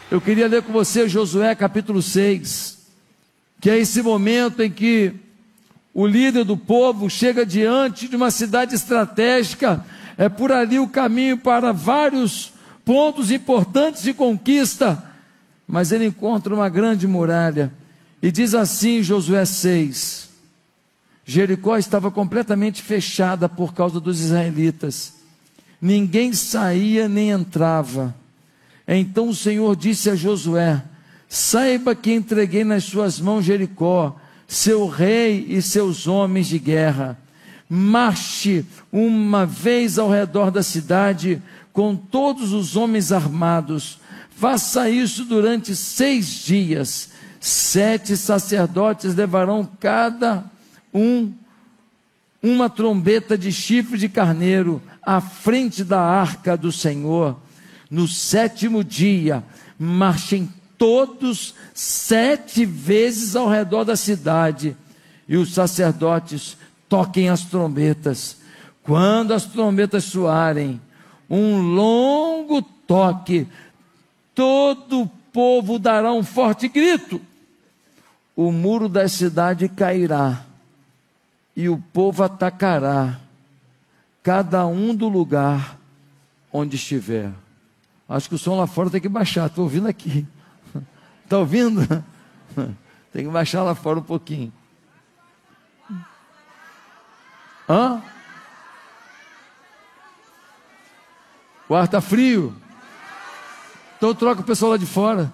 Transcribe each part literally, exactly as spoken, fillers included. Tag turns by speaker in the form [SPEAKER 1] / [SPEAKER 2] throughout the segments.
[SPEAKER 1] Eu queria ler com você Josué capítulo seis, que é esse momento em que o líder do povo chega diante de uma cidade estratégica. É por ali o caminho para vários pontos importantes de conquista, mas ele encontra uma grande muralha, e diz assim Josué seis, Jericó estava completamente fechada por causa dos israelitas, ninguém saía nem entrava. Então o Senhor disse a Josué: saiba que entreguei nas suas mãos Jericó, seu rei e seus homens de guerra. Marche uma vez ao redor da cidade com todos os homens armados. Faça isso durante seis dias. Sete sacerdotes levarão cada um uma trombeta de chifre de carneiro à frente da arca do Senhor. No sétimo dia, marchem todos sete vezes ao redor da cidade, e os sacerdotes toquem as trombetas. Quando as trombetas soarem um longo toque, todo o povo dará um forte grito. O muro da cidade cairá, e o povo atacará, cada um do lugar onde estiver. Acho que o som lá fora tem que baixar, estou ouvindo aqui. Está ouvindo? Tem que baixar lá fora um pouquinho. Hã? O ar está frio? Então troca o pessoal lá de fora.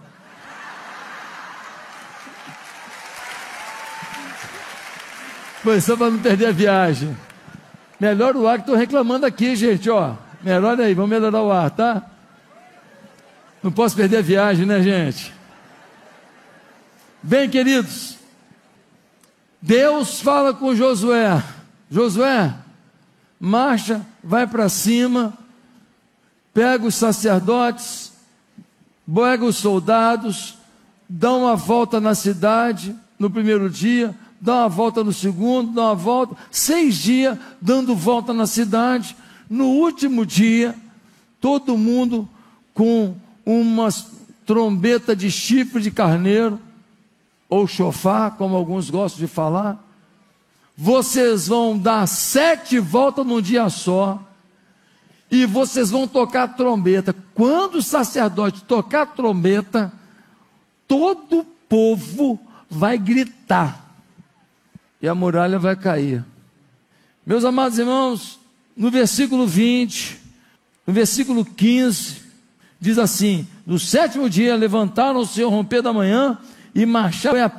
[SPEAKER 1] Pois só para não perder a viagem. Melhora o ar que estou reclamando aqui, gente, ó. Melhora aí, vamos melhorar o ar, tá? Não posso perder a viagem, né, gente? Bem, queridos, Deus fala com Josué: Josué, marcha, vai para cima, pega os sacerdotes, pega os soldados, dá uma volta na cidade no primeiro dia, dá uma volta no segundo, dá uma volta, seis dias dando volta na cidade. No último dia, todo mundo com uma trombeta de chifre de carneiro, ou chofar, como alguns gostam de falar. Vocês vão dar sete voltas num dia só, e vocês vão tocar trombeta. Quando o sacerdote tocar trombeta, todo o povo vai gritar, e a muralha vai cair. Meus amados irmãos, no versículo vinte, no versículo quinze, diz assim: no sétimo dia levantaram-se ao romper da manhã e marcharam